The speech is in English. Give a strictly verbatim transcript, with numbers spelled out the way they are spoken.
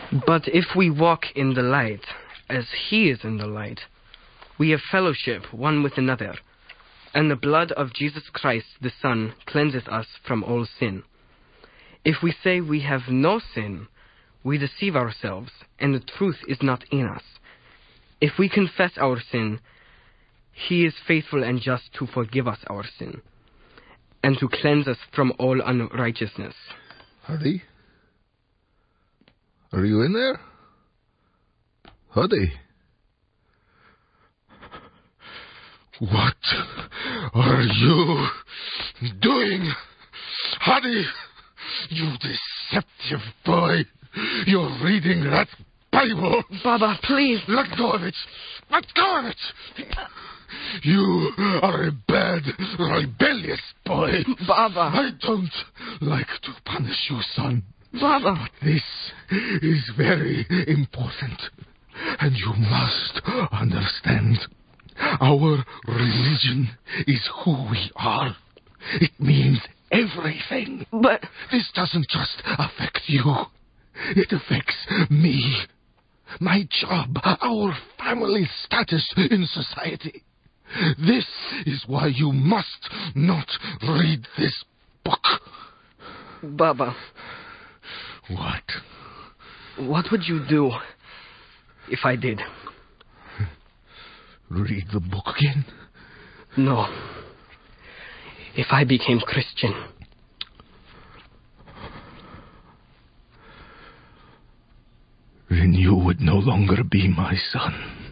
But if we walk in the light, as he is in the light, we have fellowship one with another, and the blood of Jesus Christ the Son cleanses us from all sin. If we say we have no sin, we deceive ourselves, and the truth is not in us. If we confess our sin, he is faithful and just to forgive us our sin, and to cleanse us from all unrighteousness. Huddy? Are you in there? Huddy? What are you doing? Huddy! You deceptive boy! You're reading that Bible! Baba, please! Let go of it! Let go of it! You are a bad, rebellious boy. Baba! I don't like to punish you, son. Baba! But this is very important, and you must understand. Our religion is who we are. It means everything. But... This doesn't just affect you. It affects me. My job, our family status in society. This is why you must not read this book. Baba. What? What would you do if I did? Read the book again? No. If I became Christian. Then you would no longer be my son.